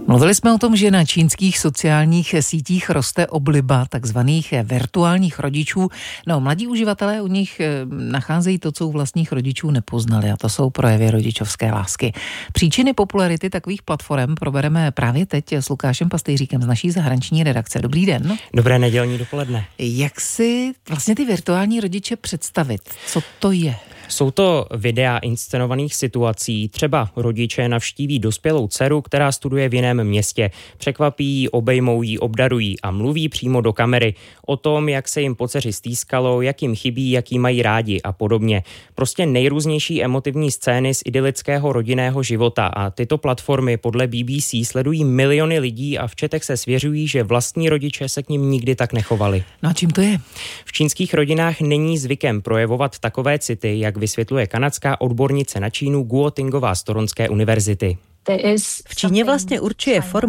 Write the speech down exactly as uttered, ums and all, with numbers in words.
Mluvili jsme o tom, že na čínských sociálních sítích roste obliba takzvaných virtuálních rodičů. No, mladí uživatelé u nich nacházejí to, co u vlastních rodičů nepoznali, a to jsou projevy rodičovské lásky. Příčiny popularity takových platform probereme právě teď s Lukášem Pastejříkem z naší zahraniční redakce. Dobrý den. Dobré nedělní dopoledne. Jak si vlastně ty virtuální rodiče představit? Co to je? Jsou to videa inscenovaných situací. Třeba rodiče navštíví dospělou dceru, která studuje v jiném městě. Překvapí ji, obejmou ji, obdarují a mluví přímo do kamery o tom, jak se jim po dceři stýskalo, jak jim chybí, jak jí mají rádi a podobně. Prostě nejrůznější emotivní scény z idylického rodinného života, a tyto platformy podle B B C sledují miliony lidí a v četech se svěřují, že vlastní rodiče se k nim nikdy tak nechovali. No a čím to je? V čínských rodinách není zvykem projevovat takové city, jak vysvětluje kanadská odbornice na Čínu Guo Tingová z Toronské univerzity. V Číně vlastně určuje formu